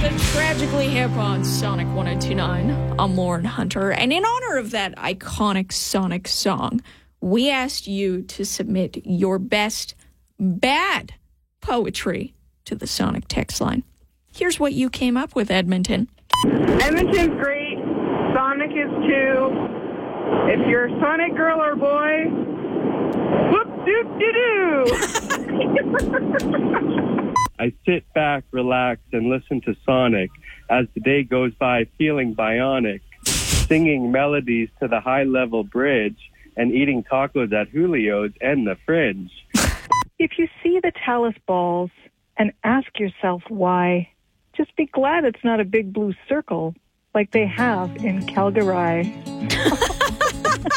Tragically Hip on Sonic 102.9. I'm Lauren Hunter. And in honor of that iconic Sonic song, we asked you to submit your best bad poetry to the Sonic text line. Here's what you came up with, Edmonton. Edmonton's great. Sonic is too. If you're a Sonic girl or boy, whoop-doop-de-doo. I sit back, relax, and listen to Sonic as the day goes by feeling bionic, singing melodies to the high-level bridge and eating tacos at Julio's and the Fringe. If you see the Talus balls and ask yourself why, just be glad it's not a big blue circle like they have in Calgary.